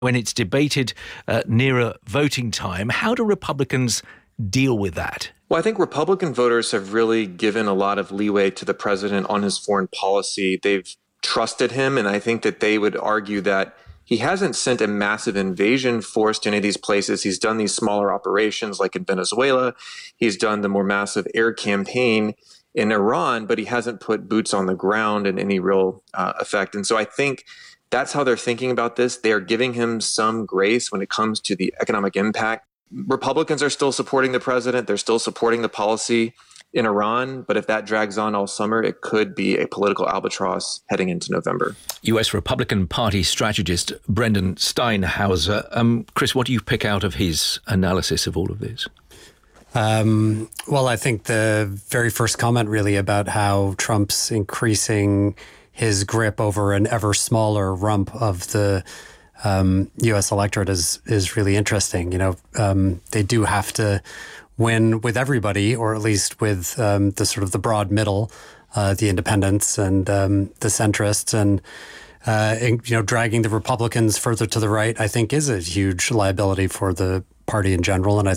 when it's debated nearer voting time. How do Republicans deal with that? Well, I think Republican voters have really given a lot of leeway to the president on his foreign policy. They've trusted him, and I think that they would argue that he hasn't sent a massive invasion force to any of these places. He's done these smaller operations like in Venezuela. He's done the more massive air campaign in Iran, but he hasn't put boots on the ground in any real effect. And so I think that's how they're thinking about this. They are giving him some grace when it comes to the economic impact. Republicans are still supporting the president. They're still supporting the policy in Iran. But if that drags on all summer, it could be a political albatross heading into November. US Republican Party strategist Brendan Steinhauser. Chris, what do you pick out of his analysis of all of this? Well, I think the very first comment really about how Trump's increasing his grip over an ever smaller rump of the U.S. electorate is really interesting. They do have to win with everybody, or at least with the sort of the broad middle, the independents and the centrists, and dragging the Republicans further to the right, I think, is a huge liability for the party in general. And I